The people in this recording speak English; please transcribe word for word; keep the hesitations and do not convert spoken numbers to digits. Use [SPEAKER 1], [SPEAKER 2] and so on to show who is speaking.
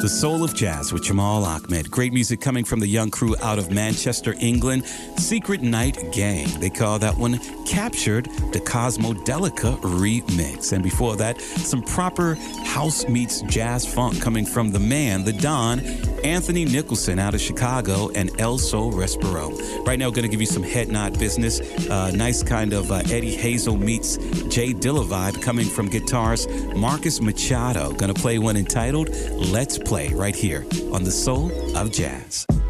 [SPEAKER 1] The Soul of Jazz with Jamal Ahmed. Great music coming from the young crew out of Manchester, England. Secret Night Gang. They call that one Captured, the Cosmodelica remix. And before that, some proper house meets jazz funk coming from the man, the Don, Anthony Nicholson out of Chicago, and El Sol Respiro. Right now, we're going to give you some head nod business. Uh, nice kind of uh, Eddie Hazel meets Jay Dilla vibe coming from guitars. Marcus Machado going to play one entitled Let's Play right here on The Soul of Jazz.